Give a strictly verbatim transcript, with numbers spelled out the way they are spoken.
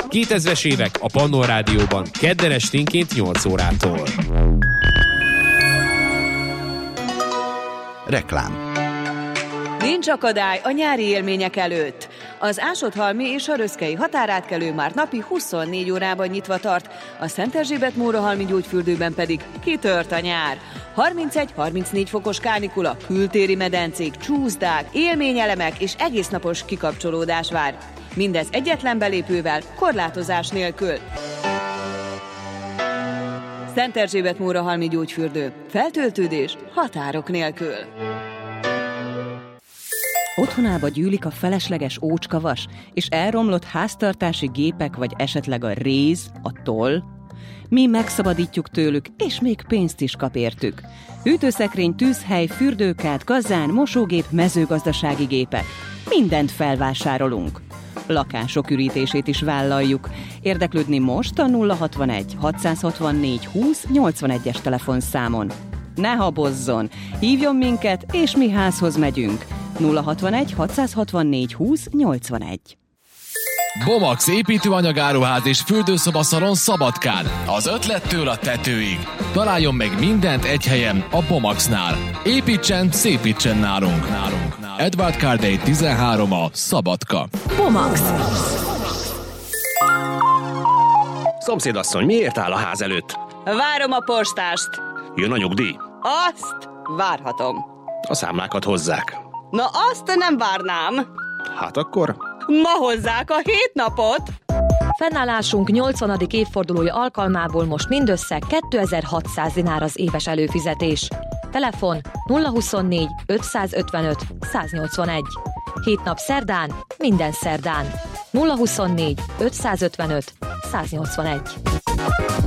kétezres évek a Pannon Rádióban, kedden esténként nyolc órától. Reklám. Nincs akadály a nyári élmények előtt. Az Ásodhalmi és a Röszkei határátkelő már napi huszonnégy órában nyitva tart, a Szent Erzsébet-Mórahalmi gyógyfürdőben pedig kitört a nyár. harmincegy-harmincnégy fokos kánikula, kültéri medencék, csúszdák, élményelemek és egésznapos kikapcsolódás vár. Mindez egyetlen belépővel, korlátozás nélkül. Szent Erzsébet-Mórahalmi gyógyfürdő. Feltöltődés határok nélkül. Otthonába gyűlik a felesleges ócskavas, és elromlott háztartási gépek, vagy esetleg a réz, a toll? Mi megszabadítjuk tőlük, és még pénzt is kap értük. Hűtőszekrény, tűzhely, fürdőkád, kazán, mosógép, mezőgazdasági gépek. Mindent felvásárolunk. Lakások ürítését is vállaljuk. Érdeklődni most a nulla hatvanegy hatszázhatvannégy húsz nyolcvanegyes telefonszámon. Ne habozzon! Hívjon minket, és mi házhoz megyünk. nulla hatvanegy hatszázhatvannégy húsz nyolcvanegy. Bomax építőanyagáruház és fürdőszobaszalon Szabadkán. Az ötlettől a tetőig. Találjon meg mindent egy helyen, a Bomaxnál. Építsen, szépítsen nálunk. nálunk. Edward Cardey tizenhárom a Szabadka. Bomax. Szomszédasszony, miért áll a ház előtt? Várom a postást. Jön a nyugdíj? Azt várhatom. A számlákat hozzák. Na azt nem várnám. Hát akkor... Ma hozzák a hét napot. Fennállásunk nyolcvanadik évfordulója alkalmából most mindössze kétezer-hatszáz dinár az éves előfizetés. Telefon nulla huszonnégy ötszázötvenöt száznyolcvanegy. Hét nap szerdán, minden szerdán. nulla huszonnégy ötszázötvenöt száznyolcvanegy.